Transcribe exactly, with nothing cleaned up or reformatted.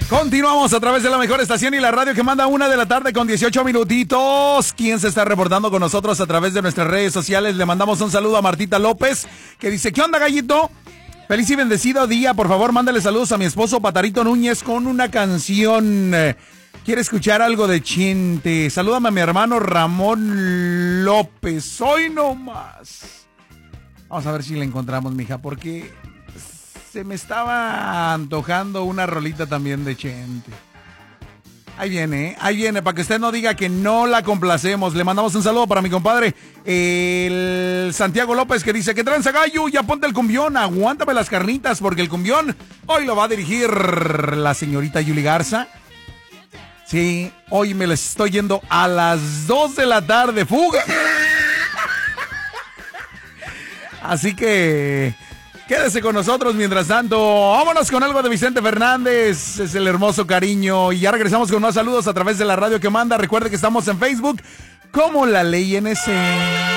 Continuamos a través de la mejor estación y la radio que manda una de la tarde con dieciocho minutitos. ¿Quién se está reportando con nosotros a través de nuestras redes sociales? Le mandamos un saludo a Martita López, que dice, ¿qué onda, gallito? Feliz y bendecido día. Por favor, mándale saludos a mi esposo Patarito Núñez con una canción. Quiere escuchar algo de Chente. Salúdame a mi hermano Ramón López. Hoy no más. Vamos a ver si la encontramos, mija, porque se me estaba antojando una rolita también de Chente. Ahí viene, ¿eh? Ahí viene, para que usted no diga que no la complacemos. Le mandamos un saludo para mi compadre, el Santiago López, que dice, ¿qué tranza, gallo? Ya ponte el cumbión, aguántame las carnitas, porque el cumbión hoy lo va a dirigir la señorita Yuli Garza. Sí, hoy me les estoy yendo a las dos de la tarde, fuga. Así que quédese con nosotros mientras tanto. Vámonos con algo de Vicente Fernández. Es el hermoso cariño. Y ya regresamos con más saludos a través de la radio que manda. Recuerde que estamos en Facebook como La Ley N C.